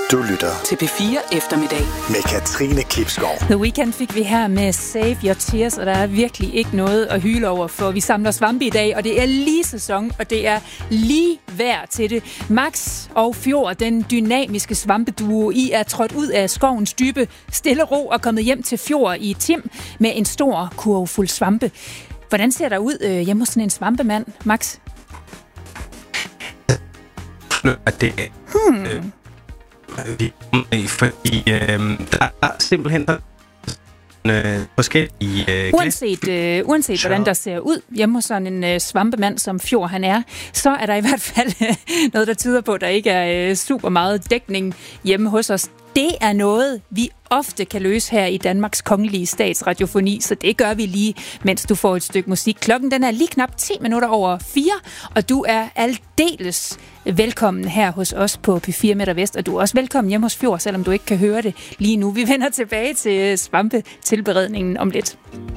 Du lytter til P4 Eftermiddag med Katrine Klipskov. The Weeknd fik vi her med Save Your Tears, og der er virkelig ikke noget at hyle over, for vi samler svampe i dag, og det er lige sæson, og det er lige værd til det. Max og Fjord, den dynamiske svampeduo, I er trådt ud af skovens dybe stille ro og kommet hjem til Fjord i Tim med en stor kurv fuld svampe. Hvordan ser der ud hjemme hos sådan en svampemand, Max? Det fordi der er simpelthen forskellige uanset hvordan der ser ud hjemme hos sådan en svampemand, som Fjord han er, så er der i hvert fald noget, der tyder på, at der ikke er super meget dækning hjemme hos os. Det er noget, vi ofte kan løse her i Danmarks Kongelige Statsradiofoni, så det gør vi lige, mens du får et stykke musik. Klokken den er lige knap 10 minutter over 4, og du er aldeles velkommen her hos os på P4 Midt og Vest, og du er også velkommen hjemme hos Fjord, selvom du ikke kan høre det lige nu. Vi vender tilbage til svampetilberedningen om lidt.